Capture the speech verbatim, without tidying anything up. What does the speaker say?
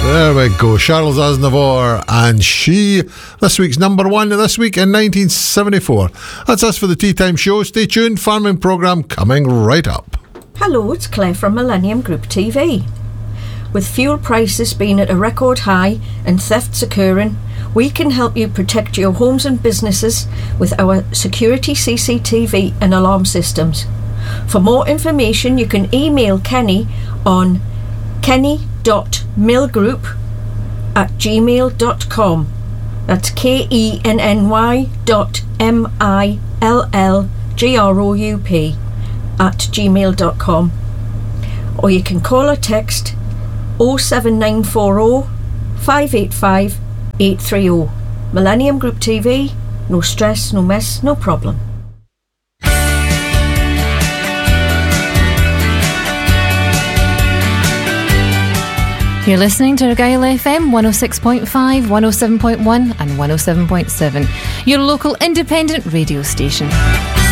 There we go, Charles Aznavour and She, this week's number one this week in nineteen seventy-four. That's us for the Tea Time Show. Stay tuned, farming programme coming right up. Hello, it's Claire from Millennium Group T V. With fuel prices being at a record high and thefts occurring, we can help you protect your homes and businesses with our security C C T V and alarm systems. For more information, you can email Kenny on kenny dot millgroup at gmail dot com. That's K E N N Y dot M I L L G R O U P at gmail dot com. Or you can call or text oh seven nine four oh, five eight five, eight three oh. Millennium Group T V, no stress, no mess, no problem. You're listening to Argyle F M one oh six point five, one oh seven point one and one oh seven point seven, your local independent radio station.